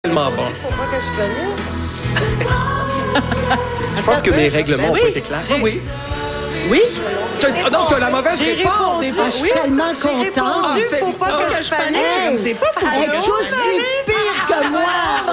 Tellement bon. Faut pas que je connaisse. Je pense que mes règlements ont pas été clairs. Oui. Oui? Non, t'as la mauvaise réponse. répondu. pas- Oui, je suis tellement j'ai contente. répondu, c'est- faut pas Ah, que je connaisse. Hey, C'est pas fou. elle est aussi pire que moi.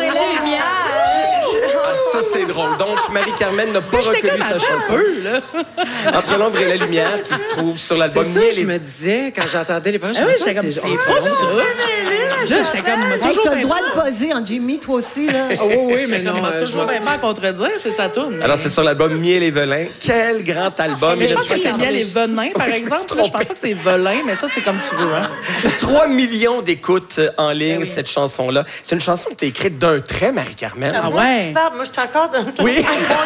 Ah, ça, c'est drôle. Donc, Marie-Carmen n'a pas reconnu sa chanson. Entre l'ombre et la lumière, qui se trouve sur l'album C'est ça, Miel je et... me disais quand j'entendais les premières Ah oui, chansons, j'étais comme, c'est entre pas l'ombre. ça. Là, j'étais comme, Hey, toujours t'as bien le droit de buzzer en Jimmy, toi aussi, là. Ah oui, oui, mais non, non, je toujours m'en- bien mal contredire, c'est sa tourne. Alors, c'est sur l'album Miel et Velin. Quel grand album. Mais je pense que c'est 1980. miel et venin, par Oui, je me exemple. suis Là, je trompé. pense pas que c'est velin, mais ça, c'est comme tu veux. Hein. 3 millions d'écoutes en ligne, Ben oui. cette chanson-là. C'est une chanson que tu as écrite d'un trait, Marie-Carmen. Ah ouais? Moi, je suis encore dans... Oui.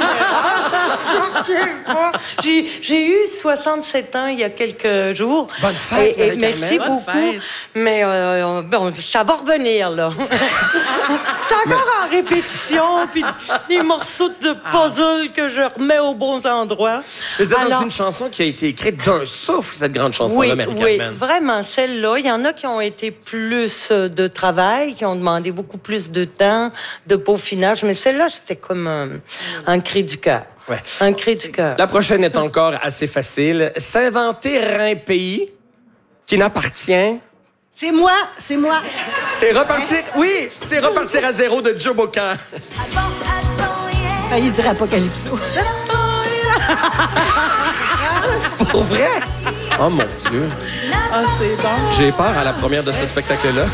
J'ai eu 67 ans il y a quelques jours. Bonne fête, Et Marie-Carmen. merci Bonne beaucoup. fête. Mais bon, ça va revenir, là. J'étais encore en répétition, puis des morceaux de puzzle que je remets aux bons endroits. Je veux dire, Alors- c'est une chanson qui a été écrite d'un souffle, cette grande chanson-là, Oui, Marie-Carmen. vraiment, celle-là. Il y en a qui ont été plus de travail, qui ont demandé beaucoup plus de temps, de peaufinage, mais celle-là, c'était comme un cri du cœur. Ouais. Un cri du cœur. La prochaine est encore assez facile. S'inventer un pays qui n'appartient... C'est moi, c'est moi. C'est repartir... Oui, c'est repartir à zéro de Joe Bocan. Failli dire Apocalypso. Pour vrai? Oh mon Dieu. Ah, c'est bon. J'ai peur à la première de ce spectacle-là.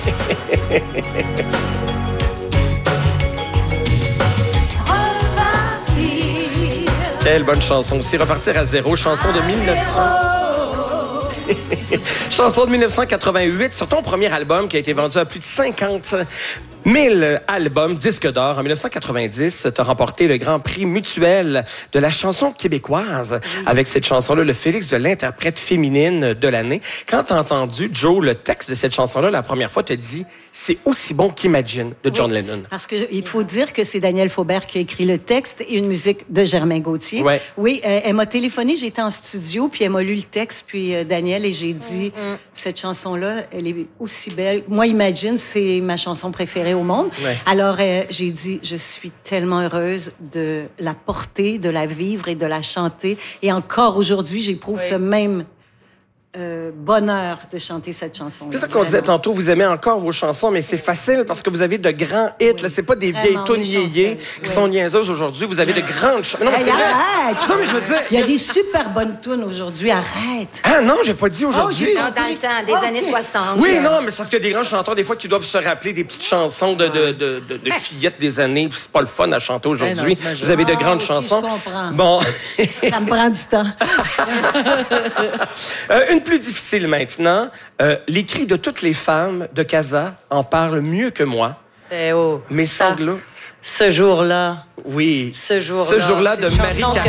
Quelle bonne chanson aussi. Repartir à zéro, chanson de 1900. Chanson de 1988 sur ton premier album qui a été vendu à plus de 50 000 albums, disques d'or. En 1990, tu as remporté le Grand Prix mutuel de la chanson québécoise avec cette chanson-là, le Félix de l'interprète féminine de l'année. Quand tu as entendu, Joe, le texte de cette chanson-là, la première fois, tu as dit « C'est aussi bon qu'Imagine » de John Lennon. Parce qu'il faut dire que c'est Daniel Faubert qui a écrit le texte et une musique de Germain Gauthier. Ouais. Oui, elle m'a téléphoné, j'étais en studio, puis elle m'a lu le texte, puis Daniel, et j'ai dit, cette chanson-là, elle est aussi belle. Moi, Imagine, c'est ma chanson préférée au monde. Ouais. Alors, j'ai dit, je suis tellement heureuse de la porter, de la vivre et de la chanter. Et encore aujourd'hui, j'éprouve ce même bonheur de chanter cette chanson. C'est ça qu'on disait tantôt, vous aimez encore vos chansons, mais c'est facile parce que vous avez de grands hits. Là, c'est pas des vieilles Vraiment, tunes oui, yéyés chansons. qui Oui. sont niaiseuses aujourd'hui. Vous avez de grandes chansons. Non, mais c'est vrai. Arrête! Non, mais je veux dire... Il y a des super bonnes tunes aujourd'hui, arrête! Ah non, j'ai pas dit aujourd'hui. j'ai- Non, dans le temps, des années 60. Oui, non, mais c'est parce qu'il y a des grands chanteurs, des fois, qui doivent se rappeler des petites chansons de fillettes des années, puis c'est pas le fun à chanter aujourd'hui. non, j'imagine. Vous avez de Ah, grandes ok, chansons. je comprends. Bon. Ça me prend du temps. Une plus difficile maintenant. Les cris de toutes les femmes de Casa en parlent mieux que moi. Eh oh, Mes ça, sanglots. ce jour-là, Oui. ce jour-là. Ce jour-là de c'est une chanson Marie-Carmen.